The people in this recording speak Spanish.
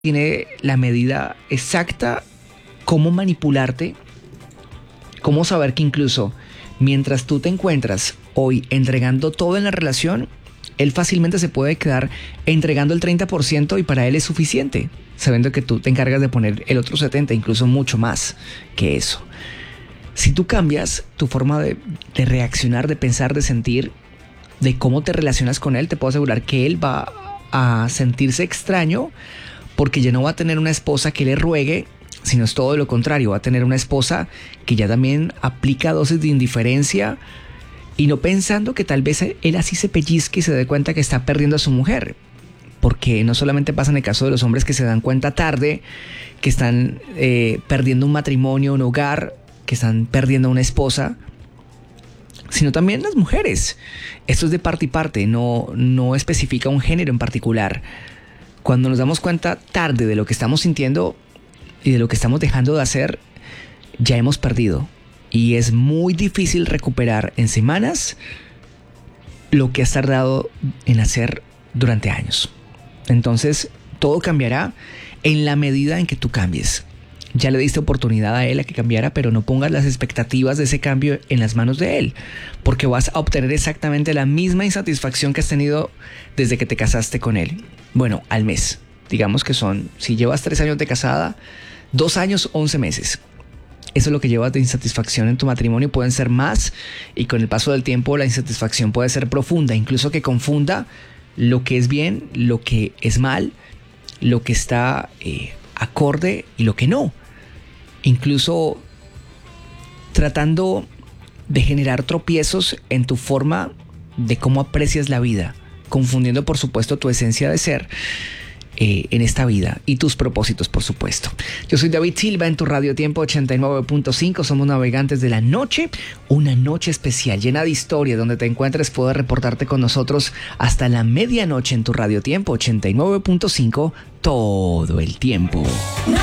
tiene la medida exacta, cómo manipularte, cómo saber que incluso mientras tú te encuentras hoy entregando todo en la relación, él fácilmente se puede quedar entregando el 30% y para él es suficiente, sabiendo que tú te encargas de poner el otro 70%, incluso mucho más que eso. Si tú cambias tu forma de reaccionar, de pensar, de sentir, de cómo te relacionas con él, te puedo asegurar que él va a sentirse extraño porque ya no va a tener una esposa que le ruegue, sino es todo lo contrario, va a tener una esposa que ya también aplica dosis de indiferencia y no pensando que tal vez él así se pellizque y se dé cuenta que está perdiendo a su mujer. Porque no solamente pasa en el caso de los hombres que se dan cuenta tarde, que están perdiendo un matrimonio, un hogar, que están perdiendo a una esposa, sino también las mujeres. Esto es de parte y parte, no especifica un género en particular. Cuando nos damos cuenta tarde de lo que estamos sintiendo y de lo que estamos dejando de hacer, ya hemos perdido. Y es muy difícil recuperar en semanas lo que has tardado en hacer durante años. Entonces, todo cambiará en la medida en que tú cambies. Ya le diste oportunidad a él a que cambiara, pero no pongas las expectativas de ese cambio en las manos de él, porque vas a obtener exactamente la misma insatisfacción que has tenido desde que te casaste con él. Bueno, al mes. Digamos que son, si llevas 3 años de casada, 2 años, 11 meses. Eso es lo que llevas de insatisfacción en tu matrimonio. Pueden ser más y con el paso del tiempo la insatisfacción puede ser profunda, incluso que confunda lo que es bien, lo que es mal, lo que está acorde y lo que no. Incluso tratando de generar tropiezos en tu forma de cómo aprecias la vida, confundiendo por supuesto tu esencia de ser en esta vida y tus propósitos, por supuesto. Yo soy David Silva en tu Radio Tiempo 89.5. Somos navegantes de la noche, una noche especial llena de historias. Donde te encuentres puedes reportarte con nosotros hasta la medianoche en tu Radio Tiempo 89.5 todo el tiempo.